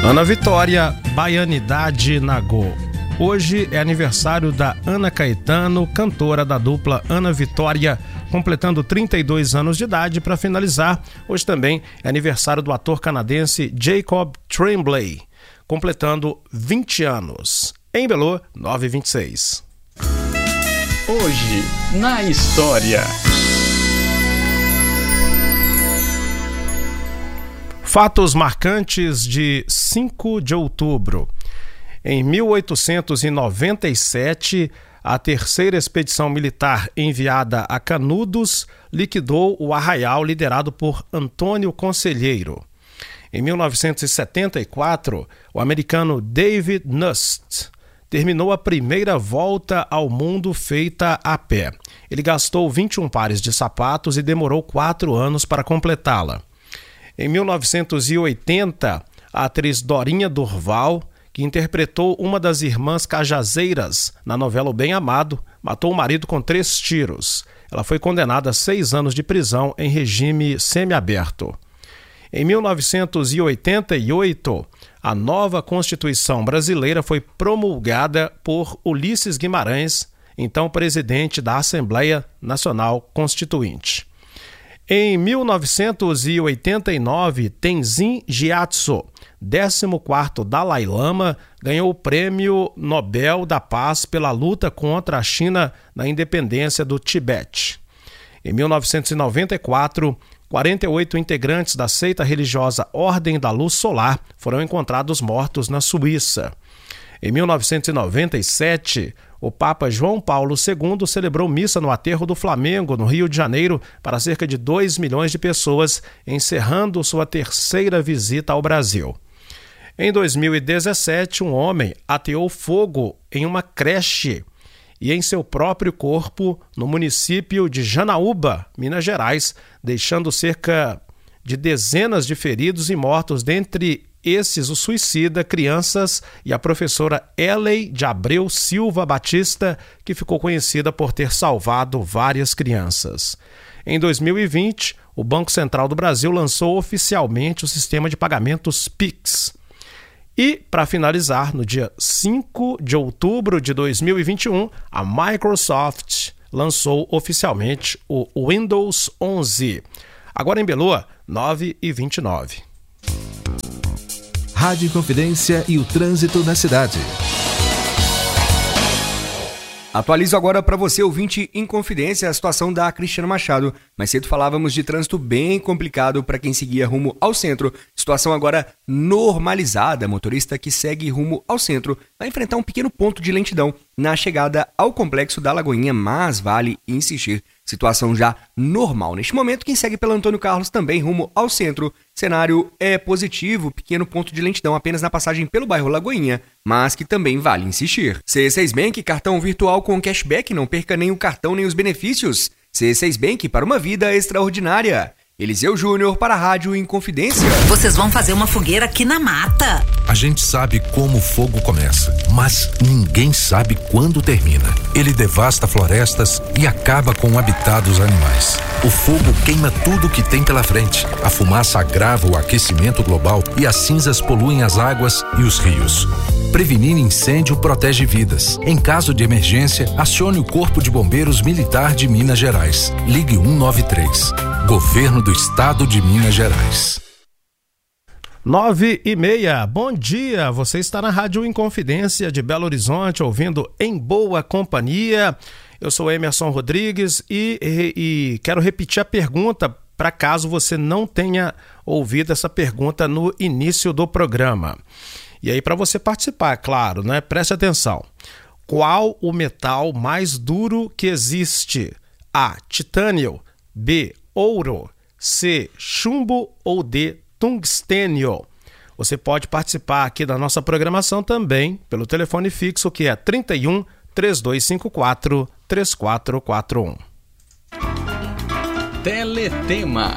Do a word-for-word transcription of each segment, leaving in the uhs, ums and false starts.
Ana Vitória, Baianidade Nagô. Hoje é aniversário da Ana Caetano, cantora da dupla Ana Vitória, completando trinta e dois anos de idade. Para finalizar, hoje também é aniversário do ator canadense Jacob Tremblay, completando vinte anos. Em Belo, nove e vinte e seis. Hoje, na história. Fatos marcantes de cinco de outubro. Em mil oitocentos e noventa e sete, a terceira expedição militar enviada a Canudos liquidou o arraial liderado por Antônio Conselheiro. Em mil novecentos e setenta e quatro, o americano David Nust terminou a primeira volta ao mundo feita a pé. Ele gastou vinte e um pares de sapatos e demorou quatro anos para completá-la. Em mil novecentos e oitenta, a atriz Dorinha Durval, que interpretou uma das irmãs Cajazeiras na novela O Bem Amado, matou o marido com três tiros. Ela foi condenada a seis anos de prisão em regime semiaberto. Em mil novecentos e oitenta e oito, a nova Constituição brasileira foi promulgada por Ulisses Guimarães, então presidente da Assembleia Nacional Constituinte. Em mil novecentos e oitenta e nove, Tenzin Gyatso, décimo quarto Dalai Lama, ganhou o Prêmio Nobel da Paz pela luta contra a China na independência do Tibete. Em mil novecentos e noventa e quatro, quarenta e oito integrantes da seita religiosa Ordem da Luz Solar foram encontrados mortos na Suíça. Em mil novecentos e noventa e sete, o Papa João Paulo segundo celebrou missa no aterro do Flamengo, no Rio de Janeiro, para cerca de dois milhões de pessoas, encerrando sua terceira visita ao Brasil. Em dois mil e dezessete, um homem ateou fogo em uma creche e em seu próprio corpo no município de Janaúba, Minas Gerais, deixando cerca de dezenas de feridos e mortos, dentre esses o suicida, crianças e a professora Ellen de Abreu Silva Batista, que ficou conhecida por ter salvado várias crianças. Em dois mil e vinte, o Banco Central do Brasil lançou oficialmente o sistema de pagamentos Pix. E, para finalizar, no dia cinco de outubro de dois mil e vinte e um, a Microsoft lançou oficialmente o Windows onze. Agora em Belo, nove e vinte e nove. Rádio Inconfidência e o trânsito na cidade. Atualizo agora para você, ouvinte Inconfidência, a situação da Cristiano Machado. Mais cedo falávamos de trânsito bem complicado para quem seguia rumo ao centro. Situação agora normalizada. Motorista que segue rumo ao centro vai enfrentar um pequeno ponto de lentidão na chegada ao complexo da Lagoinha, mas vale insistir. Situação já normal. Neste momento, quem segue pelo Antônio Carlos também rumo ao centro. Cenário é positivo, pequeno ponto de lentidão apenas na passagem pelo bairro Lagoinha, mas que também vale insistir. C seis Bank, cartão virtual com cashback, não perca nem o cartão nem os benefícios. C seis Bank para uma vida extraordinária. Eliseu Júnior para a Rádio Inconfidência. Vocês vão fazer uma fogueira aqui na mata. A gente sabe como o fogo começa, mas ninguém sabe quando termina. Ele devasta florestas e acaba com o habitat dos animais. O fogo queima tudo que tem pela frente. A fumaça agrava o aquecimento global e as cinzas poluem as águas e os rios. Prevenir incêndio protege vidas. Em caso de emergência, acione o Corpo de Bombeiros Militar de Minas Gerais. Ligue um nove três. Governo do Estado de Minas Gerais. Nove e meia, bom dia, você está na Rádio Inconfidência de Belo Horizonte, ouvindo Em Boa Companhia. Eu sou Emerson Rodrigues e, e, e quero repetir a pergunta para caso você não tenha ouvido essa pergunta no início do programa. E aí, para você participar, claro, né? Preste atenção. Qual o metal mais duro que existe? A. Titânio. B. Ouro. C. Chumbo. Ou D. Tungstênio. Você pode participar aqui da nossa programação também pelo telefone fixo, que é trinta e um, três dois cinco quatro, três quatro quatro um. Teletema.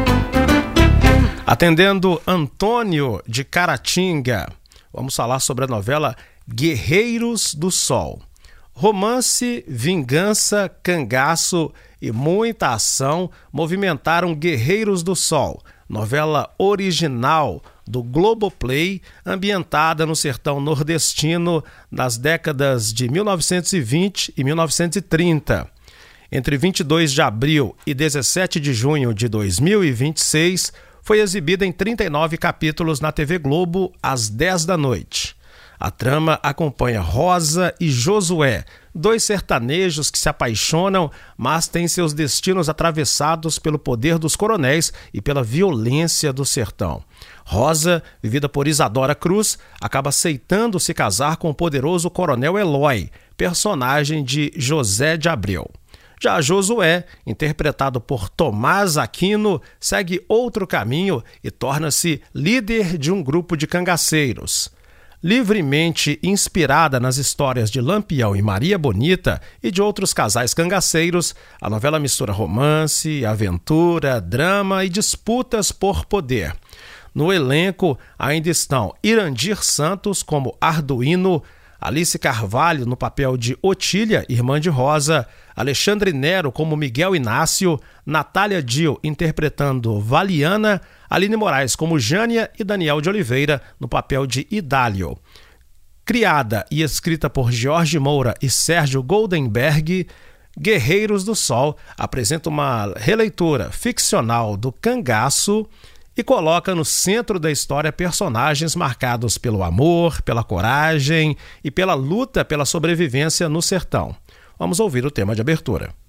Atendendo Antônio de Caratinga, vamos falar sobre a novela Guerreiros do Sol. Romance, vingança, cangaço e muita ação movimentaram Guerreiros do Sol, novela original do Globoplay, ambientada no sertão nordestino nas décadas de mil novecentos e vinte e mil novecentos e trinta. Entre vinte e dois de abril e dezessete de junho de dois mil e vinte e seis, foi exibida em trinta e nove capítulos na T V Globo às dez da noite. A trama acompanha Rosa e Josué, dois sertanejos que se apaixonam, mas têm seus destinos atravessados pelo poder dos coronéis e pela violência do sertão. Rosa, vivida por Isadora Cruz, acaba aceitando se casar com o poderoso coronel Eloy, personagem de José de Abreu. Já Josué, interpretado por Tomás Aquino, segue outro caminho e torna-se líder de um grupo de cangaceiros. Livremente inspirada nas histórias de Lampião e Maria Bonita e de outros casais cangaceiros, a novela mistura romance, aventura, drama e disputas por poder. No elenco ainda estão Irandir Santos como Arduino, Alice Carvalho no papel de Otília, irmã de Rosa, Alexandre Nero como Miguel Inácio, Natália Dill interpretando Valiana, Aline Moraes como Jânia e Daniel de Oliveira no papel de Idálio. Criada e escrita por Jorge Moura e Sérgio Goldenberg, Guerreiros do Sol apresenta uma releitura ficcional do cangaço e coloca no centro da história personagens marcados pelo amor, pela coragem e pela luta pela sobrevivência no sertão. Vamos ouvir o tema de abertura.